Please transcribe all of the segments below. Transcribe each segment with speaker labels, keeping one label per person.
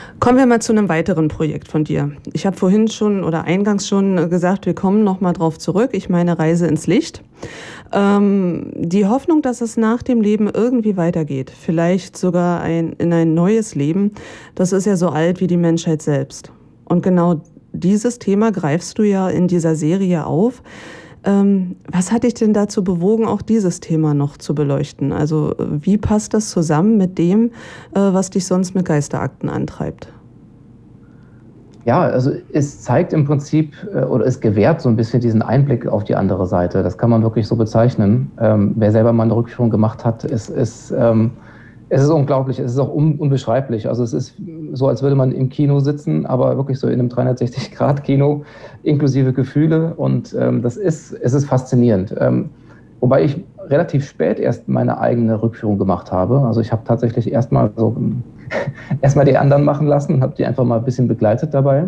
Speaker 1: Kommen wir mal zu einem weiteren Projekt von dir. Ich habe vorhin schon oder eingangs schon gesagt, wir kommen noch mal drauf zurück. Ich meine Reise ins Licht. Die Hoffnung, dass es nach dem Leben irgendwie weitergeht, vielleicht sogar in ein neues Leben, das ist ja so alt wie die Menschheit selbst. Und genau dieses Thema greifst du ja in dieser Serie auf. Was hat dich denn dazu bewogen, auch dieses Thema noch zu beleuchten? Also wie passt das zusammen mit dem, was dich sonst mit Geisterakten antreibt?
Speaker 2: Ja, also es zeigt im Prinzip oder es gewährt so ein bisschen diesen Einblick auf die andere Seite. Das kann man wirklich so bezeichnen. Wer selber mal eine Rückführung gemacht hat, es ist unglaublich, es ist auch unbeschreiblich. Also es ist so, als würde man im Kino sitzen, aber wirklich so in einem 360-Grad-Kino, inklusive Gefühle. Und es ist faszinierend. Wobei ich relativ spät erst meine eigene Rückführung gemacht habe. Also ich habe tatsächlich erstmal die anderen machen lassen und habe die einfach mal ein bisschen begleitet dabei.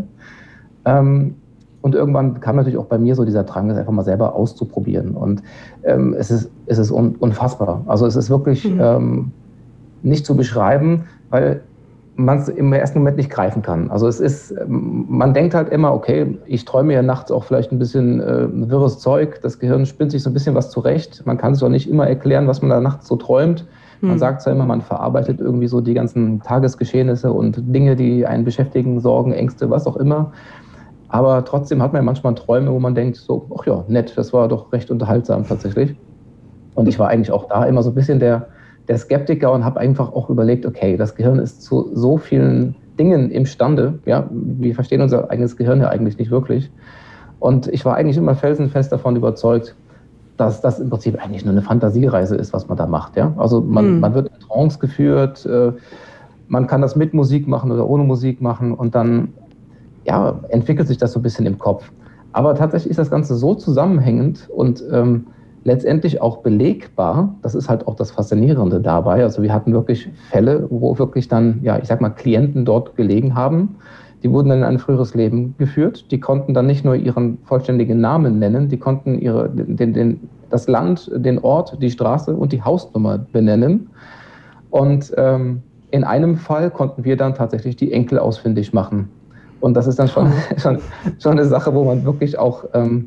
Speaker 2: Und irgendwann kam natürlich auch bei mir so dieser Drang, das einfach mal selber auszuprobieren. Und es ist unfassbar. Also es ist wirklich nicht zu beschreiben, weil man es im ersten Moment nicht greifen kann. Also man denkt halt immer, okay, ich träume ja nachts auch vielleicht ein bisschen wirres Zeug, das Gehirn spinnt sich so ein bisschen was zurecht. Man kann es doch nicht immer erklären, was man da nachts so träumt. Man sagt zwar immer, man verarbeitet irgendwie so die ganzen Tagesgeschehnisse und Dinge, die einen beschäftigen, Sorgen, Ängste, was auch immer. Aber trotzdem hat man ja manchmal Träume, wo man denkt, so, ach ja, nett, das war doch recht unterhaltsam tatsächlich. Und ich war eigentlich auch da immer so ein bisschen der Skeptiker und habe einfach auch überlegt, okay, das Gehirn ist zu so vielen Dingen imstande. Ja, wir verstehen unser eigenes Gehirn ja eigentlich nicht wirklich. Und ich war eigentlich immer felsenfest davon überzeugt, dass das im Prinzip eigentlich nur eine Fantasiereise ist, was man da macht. Ja? Also man wird in Trance geführt, man kann das mit Musik machen oder ohne Musik machen und dann entwickelt sich das so ein bisschen im Kopf. Aber tatsächlich ist das Ganze so zusammenhängend und letztendlich auch belegbar. Das ist halt auch das Faszinierende dabei. Also wir hatten wirklich Fälle, wo wirklich dann, Klienten dort gelegen haben. Die wurden dann in ein früheres Leben geführt. Die konnten dann nicht nur ihren vollständigen Namen nennen, die konnten das Land, den Ort, die Straße und die Hausnummer benennen. Und in einem Fall konnten wir dann tatsächlich die Enkel ausfindig machen. Und das ist dann schon eine Sache, wo man wirklich auch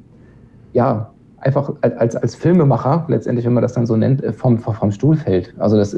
Speaker 2: einfach als Filmemacher, letztendlich, wenn man das dann so nennt, vom Stuhl fällt. Also das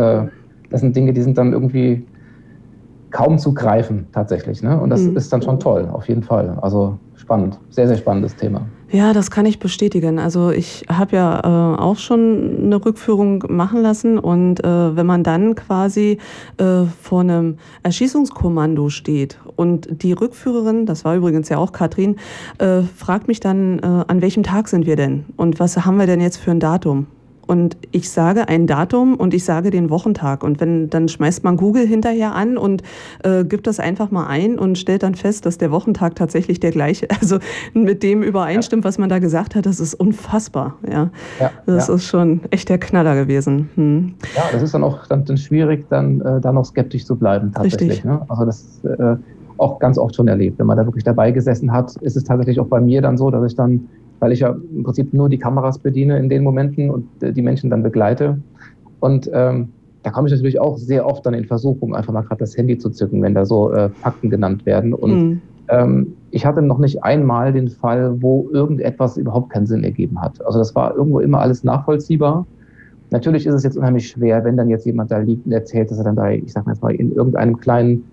Speaker 2: sind Dinge, die sind dann irgendwie kaum zu greifen tatsächlich. Ne? Und das ist dann schon toll, auf jeden Fall. Also spannend, sehr, sehr spannendes Thema.
Speaker 1: Ja, das kann ich bestätigen. Also ich habe ja auch schon eine Rückführung machen lassen und wenn man dann quasi vor einem Erschießungskommando steht und die Rückführerin, das war übrigens ja auch Katrin, fragt mich dann, an welchem Tag sind wir denn und was haben wir denn jetzt für ein Datum? Und ich sage ein Datum und ich sage den Wochentag. Und dann schmeißt man Google hinterher an und gibt das einfach mal ein und stellt dann fest, dass der Wochentag tatsächlich der gleiche, also mit dem übereinstimmt, was man da gesagt hat. Das ist unfassbar. Ja. Das ist schon echt der Knaller gewesen.
Speaker 2: Ja, das ist dann auch dann schwierig, dann noch skeptisch zu bleiben tatsächlich. Richtig. Ne? Also das ist auch ganz oft schon erlebt. Wenn man da wirklich dabei gesessen hat, ist es tatsächlich auch bei mir dann so, dass ich dann, weil ich ja im Prinzip nur die Kameras bediene in den Momenten und die Menschen dann begleite. Und da komme ich natürlich auch sehr oft dann in Versuchung, einfach mal gerade das Handy zu zücken, wenn da so Fakten genannt werden. Und ich hatte noch nicht einmal den Fall, wo irgendetwas überhaupt keinen Sinn ergeben hat. Also das war irgendwo immer alles nachvollziehbar. Natürlich ist es jetzt unheimlich schwer, wenn dann jetzt jemand da liegt und erzählt, dass er dann da, ich sag mal jetzt mal, in irgendeinem kleinen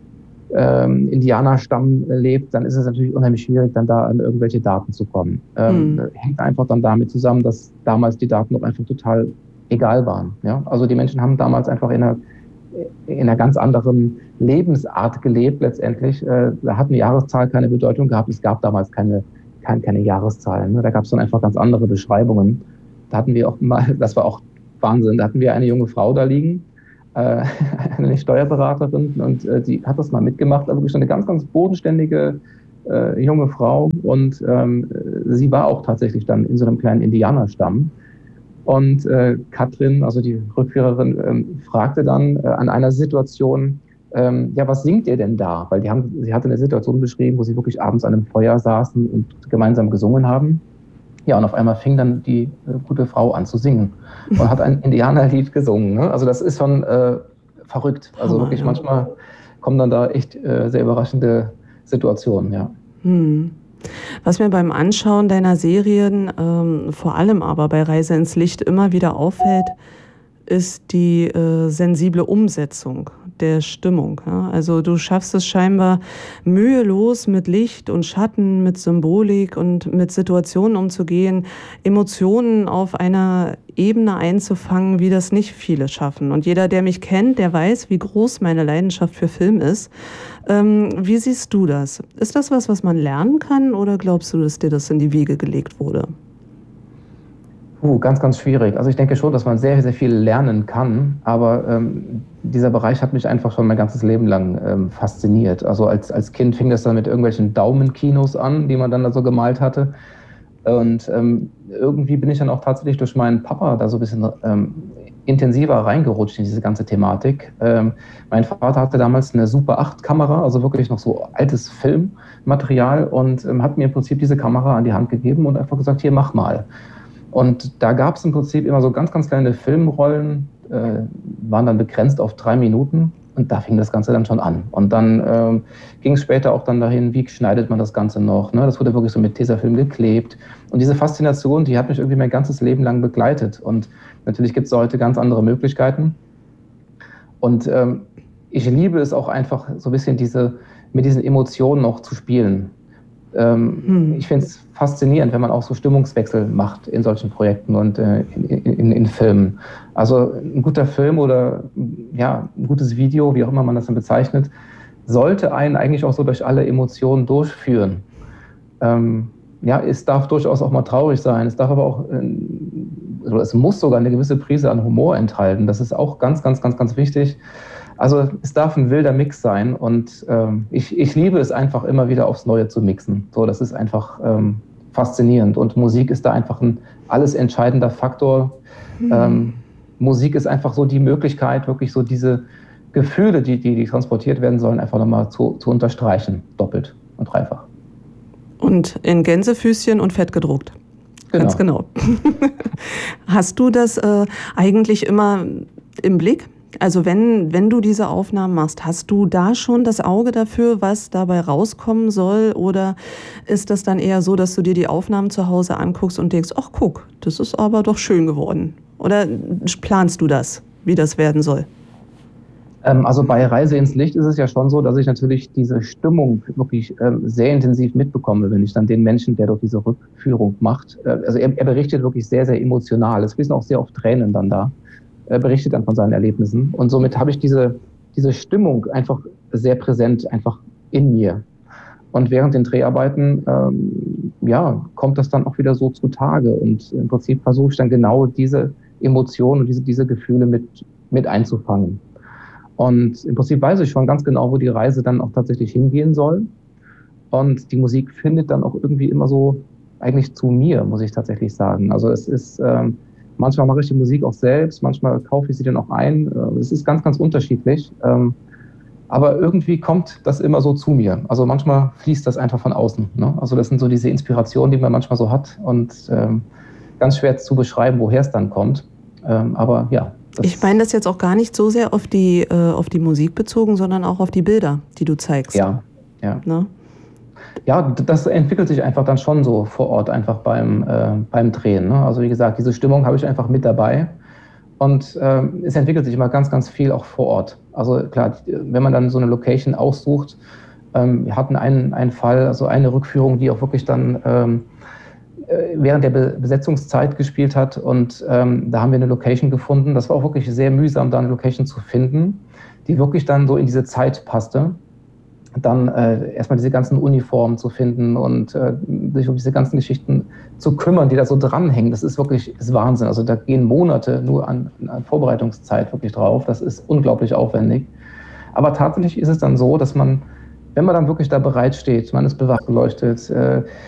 Speaker 2: Indianerstamm lebt, dann ist es natürlich unheimlich schwierig, dann da an irgendwelche Daten zu kommen. Hängt einfach dann damit zusammen, dass damals die Daten noch einfach total egal waren. Ja? Also die Menschen haben damals einfach in einer ganz anderen Lebensart gelebt letztendlich. Da hat eine Jahreszahl keine Bedeutung gehabt. Es gab damals keine Jahreszahlen. Ne? Da gab es dann einfach ganz andere Beschreibungen. Da hatten wir auch mal, das war auch Wahnsinn, da hatten wir eine junge Frau da liegen, eine Steuerberaterin, und die hat das mal mitgemacht, also wirklich eine ganz, ganz bodenständige junge Frau, und sie war auch tatsächlich dann in so einem kleinen Indianerstamm. Und Katrin, also die Rückführerin, fragte dann an einer Situation, was singt ihr denn da? Weil sie hatte eine Situation beschrieben, wo sie wirklich abends an einem Feuer saßen und gemeinsam gesungen haben. Ja, und auf einmal fing dann die gute Frau an zu singen und hat ein Indianerlied gesungen. Ne? Also das ist schon verrückt. Also wirklich manchmal kommen dann da echt sehr überraschende Situationen, ja.
Speaker 1: Was mir beim Anschauen deiner Serien, vor allem aber bei Reise ins Licht immer wieder auffällt, ist die sensible Umsetzung der Stimmung. Ja? Also du schaffst es scheinbar mühelos mit Licht und Schatten, mit Symbolik und mit Situationen umzugehen, Emotionen auf einer Ebene einzufangen, wie das nicht viele schaffen. Und jeder, der mich kennt, der weiß, wie groß meine Leidenschaft für Film ist. Wie siehst du das? Ist das was man lernen kann, oder glaubst du, dass dir das in die Wiege gelegt wurde?
Speaker 2: Ganz, ganz schwierig. Also ich denke schon, dass man sehr, sehr viel lernen kann, aber dieser Bereich hat mich einfach schon mein ganzes Leben lang fasziniert. Also als Kind fing das dann mit irgendwelchen Daumenkinos an, die man dann da so gemalt hatte. Und irgendwie bin ich dann auch tatsächlich durch meinen Papa da so ein bisschen intensiver reingerutscht in diese ganze Thematik. Mein Vater hatte damals eine Super 8-Kamera, also wirklich noch so altes Filmmaterial, und hat mir im Prinzip diese Kamera an die Hand gegeben und einfach gesagt, hier, mach mal. Und da gab es im Prinzip immer so ganz, ganz kleine Filmrollen, waren dann begrenzt auf 3 Minuten, und da fing das Ganze dann schon an. Und dann ging es später auch dann dahin, wie schneidet man das Ganze noch, ne? Das wurde wirklich so mit Tesafilm geklebt. Und diese Faszination, die hat mich irgendwie mein ganzes Leben lang begleitet. Und natürlich gibt es heute ganz andere Möglichkeiten. Und ich liebe es auch einfach so ein bisschen mit diesen Emotionen noch zu spielen. Ich finde es faszinierend, wenn man auch so Stimmungswechsel macht in solchen Projekten und in Filmen. Also ein guter Film oder ja, ein gutes Video, wie auch immer man das dann bezeichnet, sollte einen eigentlich auch so durch alle Emotionen durchführen. Ja, es darf durchaus auch mal traurig sein, es darf aber auch, oder es muss sogar eine gewisse Prise an Humor enthalten. Das ist auch ganz, ganz, ganz, ganz wichtig. Also es darf ein wilder Mix sein, und ich liebe es einfach immer wieder aufs Neue zu mixen. So, das ist einfach faszinierend, und Musik ist da einfach ein alles entscheidender Faktor. Musik ist einfach so die Möglichkeit, wirklich so diese Gefühle, die transportiert werden sollen, einfach nochmal zu unterstreichen, doppelt und dreifach.
Speaker 1: Und in Gänsefüßchen und fett gedruckt. Genau. Ganz genau. Hast du das eigentlich immer im Blick? Also wenn du diese Aufnahmen machst, hast du da schon das Auge dafür, was dabei rauskommen soll? Oder ist das dann eher so, dass du dir die Aufnahmen zu Hause anguckst und denkst, ach guck, das ist aber doch schön geworden? Oder planst du das, wie das werden soll?
Speaker 2: Also bei Reise ins Licht ist es ja schon so, dass ich natürlich diese Stimmung wirklich sehr intensiv mitbekomme, wenn ich dann den Menschen, der dort diese Rückführung macht, also er berichtet wirklich sehr, sehr emotional. Es fließen auch sehr oft Tränen dann da. Berichtet dann von seinen Erlebnissen. Und somit habe ich diese Stimmung einfach sehr präsent, einfach in mir. Und während den Dreharbeiten, kommt das dann auch wieder so zutage. Und im Prinzip versuche ich dann genau diese Emotionen und diese Gefühle mit einzufangen. Und im Prinzip weiß ich schon ganz genau, wo die Reise dann auch tatsächlich hingehen soll. Und die Musik findet dann auch irgendwie immer so eigentlich zu mir, muss ich tatsächlich sagen. Also es ist... Manchmal mache ich die Musik auch selbst, manchmal kaufe ich sie dann auch ein. Es ist ganz, ganz unterschiedlich. Aber irgendwie kommt das immer so zu mir. Also manchmal fließt das einfach von außen, ne? Also das sind so diese Inspirationen, die man manchmal so hat, und ganz schwer zu beschreiben, woher es dann kommt. Aber ja.
Speaker 1: Ich meine das jetzt auch gar nicht so sehr auf die Musik bezogen, sondern auch auf die Bilder, die du zeigst.
Speaker 2: Ja.
Speaker 1: Ne?
Speaker 2: Ja, das entwickelt sich einfach dann schon so vor Ort einfach beim Drehen, ne? Also wie gesagt, diese Stimmung habe ich einfach mit dabei, und es entwickelt sich immer ganz, ganz viel auch vor Ort. Also klar, wenn man dann so eine Location aussucht, wir hatten einen Fall, also eine Rückführung, die auch wirklich dann während der Besetzungszeit gespielt hat, und da haben wir eine Location gefunden. Das war auch wirklich sehr mühsam, da eine Location zu finden, die wirklich dann so in diese Zeit passte. Dann erstmal diese ganzen Uniformen zu finden und sich um diese ganzen Geschichten zu kümmern, die da so dranhängen. Das ist Wahnsinn. Also da gehen Monate nur an Vorbereitungszeit wirklich drauf. Das ist unglaublich aufwendig. Aber tatsächlich ist es dann so, dass man, wenn man dann wirklich da bereit steht, man ist bewacht beleuchtet,